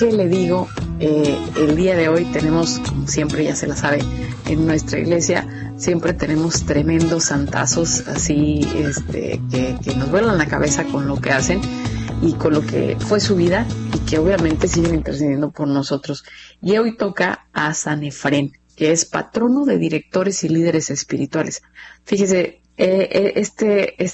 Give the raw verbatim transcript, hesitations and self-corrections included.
¿qué le digo? Eh, el día de hoy tenemos, como siempre ya se la sabe, en nuestra iglesia siempre tenemos tremendos santazos así este, que, que nos vuelan la cabeza con lo que hacen y con lo que fue su vida y que obviamente siguen intercediendo por nosotros. Y hoy toca a San Efrén, que es patrono de directores y líderes espirituales. Fíjese, eh, eh, este, este